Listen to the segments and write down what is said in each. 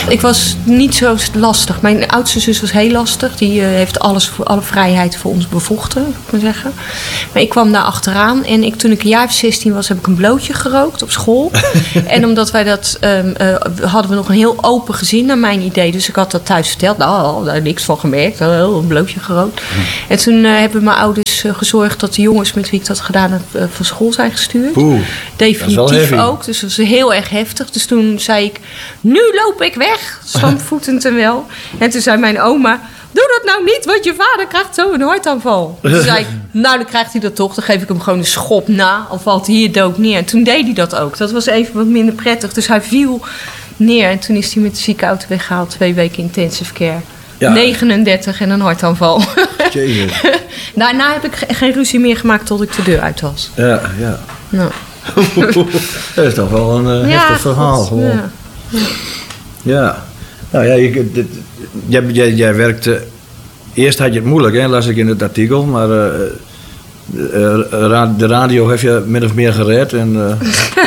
Ik was niet zo lastig. Mijn oudste zus was heel lastig. Die heeft alle vrijheid voor ons bevochten, moet ik maar zeggen. Maar ik kwam daar achteraan. En toen ik een jaar of 16 was, heb ik een blootje gerookt op school. En omdat wij dat... hadden we nog een heel open gezin naar mijn idee. Dus ik had dat thuis verteld. Nou, daar niks van gemerkt. Een blootje gerookt. En toen hebben mijn ouders gezorgd dat de jongens met wie ik dat gedaan heb van school zijn gestuurd. Definitief ook. Dus dat was heel erg heftig. Dus toen zei ik, nu loop ik weg. Stampvoetend en wel. En toen zei mijn oma, doe dat nou niet, want je vader krijgt zo een hartaanval. Dus toen zei ik, nou dan krijgt hij dat toch. Dan geef ik hem gewoon een schop na. Al valt hij hier dood neer. En toen deed hij dat ook. Dat was even wat minder prettig. Dus hij viel neer. En toen is hij met de ziekenauto weggehaald. 2 weken intensive care. Ja. 39 en een hartaanval. Daarna heb ik geen ruzie meer gemaakt tot ik de deur uit was. Ja. Nou. Dat is toch wel een heftig verhaal. Gewoon. Ja. Nou ja, jij werkte... Eerst had je het moeilijk, hè, las ik in het artikel. Maar de radio heeft je min of meer gered. En,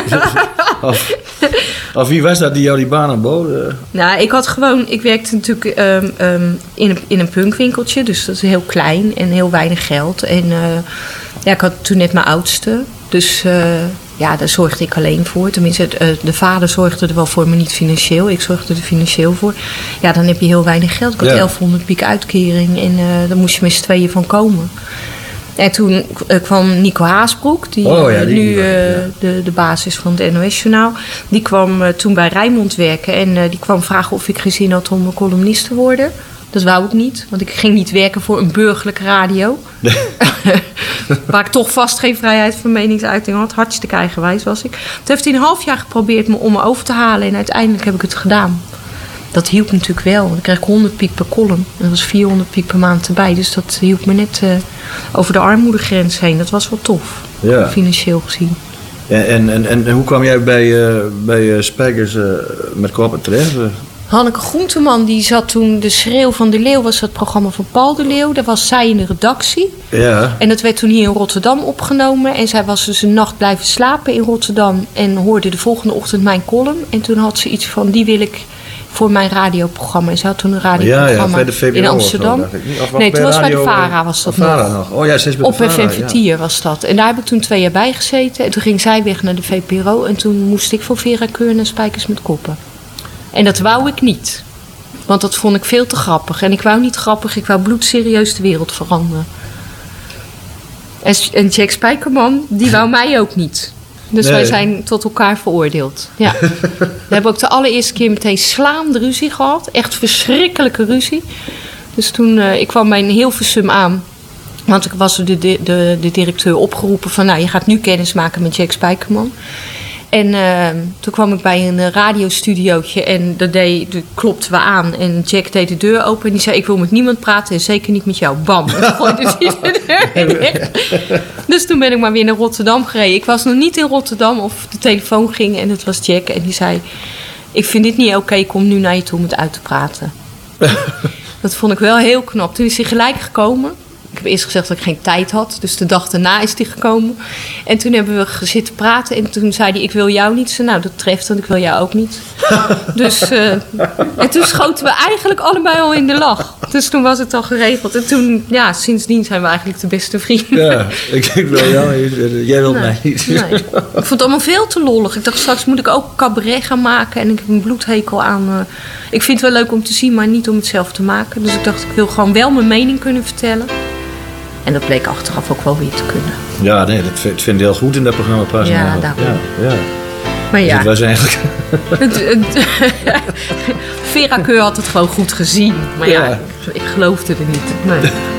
of wie was dat die jou die baan aanbood? Nou, ik werkte natuurlijk in een punkwinkeltje. Dus dat is heel klein en heel weinig geld. En ik had toen net mijn oudste. Dus daar zorgde ik alleen voor. Tenminste, de vader zorgde er wel voor, maar niet financieel. Ik zorgde er financieel voor. Ja, dan heb je heel weinig geld. Ik had 1100 piek uitkering en daar moest je met z'n tweeën van komen. En toen kwam Nico Haasbroek, die nu de baas is van het NOS-journaal. Die kwam toen bij Rijnmond werken en die kwam vragen of ik geen zin had om een columnist te worden. Dat wou ik niet, want ik ging niet werken voor een burgerlijke radio. Waar ik toch vast geen vrijheid van meningsuiting had. Hartstikke eigenwijs was ik. Toen heeft hij een half jaar geprobeerd om me over te halen. En uiteindelijk heb ik het gedaan. Dat hielp natuurlijk wel. Want ik kreeg 100 piek per column. Dat was 400 piek per maand erbij. Dus dat hielp me net over de armoedegrens heen. Dat was wel tof. Ja. Financieel gezien. Ja, en hoe kwam jij bij Spijkers met koppen terecht? Hanneke Groenteman, die zat toen... De Schreeuw van de Leeuw was het programma van Paul de Leeuw. Daar was zij in de redactie. Ja. En dat werd toen hier in Rotterdam opgenomen. En zij was dus een nacht blijven slapen in Rotterdam. En hoorde de volgende ochtend mijn column. En toen had ze iets van, die wil ik voor mijn radioprogramma. En ze had toen een radioprogramma bij de VPRO in Amsterdam. Nee, toen was bij de VARA was dat nog. Oh ja, steeds bij de VARA. Op FM Vertier was dat. En daar heb ik toen 2 jaar bij gezeten. En toen ging zij weg naar de VPRO. En toen moest ik voor Vera Keur naar Spijkers met Koppen. En dat wou ik niet. Want dat vond ik veel te grappig. En ik wou niet grappig, ik wou bloedserieus de wereld veranderen. En Jack Spijkerman, die wou mij ook niet. Dus wij zijn tot elkaar veroordeeld. Ja. We hebben ook de allereerste keer meteen slaande ruzie gehad. Echt verschrikkelijke ruzie. Dus toen, ik kwam bij een Hilversum aan. Want ik was de directeur opgeroepen van... nou, je gaat nu kennis maken met Jack Spijkerman. En toen kwam ik bij een radiostudiootje en daar klopten we aan. En Jack deed de deur open en die zei... ik wil met niemand praten en zeker niet met jou. Bam. En toen gooide hij de deur in. Dus toen ben ik maar weer naar Rotterdam gereden. Ik was nog niet in Rotterdam of de telefoon ging en het was Jack. En die zei... ik vind dit niet oké, ik kom nu naar je toe om het uit te praten. Dat vond ik wel heel knap. Toen is hij gelijk gekomen... Ik heb eerst gezegd dat ik geen tijd had. Dus de dag daarna is hij gekomen. En toen hebben we zitten praten. En toen zei hij, ik wil jou niet. Zei, nou, dat treft, want ik wil jou ook niet. Dus, en toen schoten we eigenlijk allebei al in de lach. Dus toen was het al geregeld. En toen, ja, sindsdien zijn we eigenlijk de beste vrienden. Ja, ik wil jou niet. Jij wilt mij niet. Nee. Ik vond het allemaal veel te lollig. Ik dacht, straks moet ik ook cabaret gaan maken. En ik heb een bloedhekel aan... ik vind het wel leuk om te zien, maar niet om het zelf te maken. Dus ik dacht, ik wil gewoon wel mijn mening kunnen vertellen. En dat bleek achteraf ook wel weer te kunnen. Ja, nee, dat vind ik heel goed in dat programma passen. Ja, daarom. Ja. Maar ja. Dus het was eigenlijk... Vera Keur had het gewoon goed gezien. Maar ja, ik geloofde er niet. Nee.